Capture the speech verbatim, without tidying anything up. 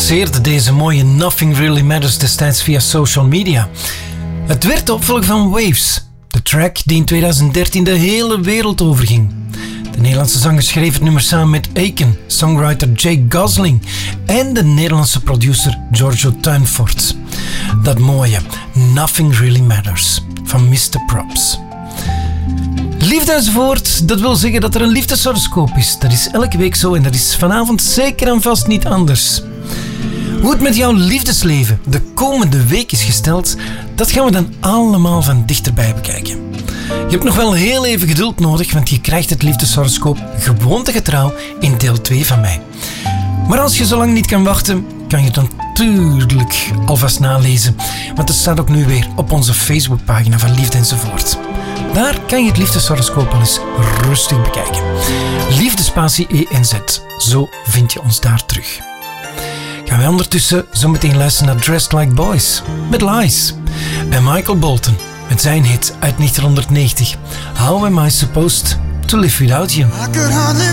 lanceerde deze mooie Nothing Really Matters destijds via social media. Het werd de opvolger van Waves, de track die in twintig dertien de hele wereld overging. De Nederlandse zanger schreef het nummer samen met Aiken, songwriter Jake Gosling en de Nederlandse producer Giorgio Tuinfort. Dat mooie Nothing Really Matters van mister Props. Liefde enzovoort, dat wil zeggen dat er een liefdeshoroscoop is. Dat is elke week zo en dat is vanavond zeker en vast niet anders. Hoe het met jouw liefdesleven de komende week is gesteld, dat gaan we dan allemaal van dichterbij bekijken. Je hebt nog wel heel even geduld nodig, want je krijgt het liefdeshoroscoop gewoontegetrouw in deel twee van mij. Maar als je zo lang niet kan wachten, kan je het natuurlijk alvast nalezen, want het staat ook nu weer op onze Facebookpagina van Liefde enzovoort. Daar kan je het liefdeshoroscoop al eens rustig bekijken. Liefdespatie E N Z, zo vind je ons daar terug. Gaan wij ondertussen zo meteen luisteren naar Dressed Like Boys met Lies. En Michael Bolton met zijn hit uit negentien negentig, How Am I Supposed to Live Without You? I could hardly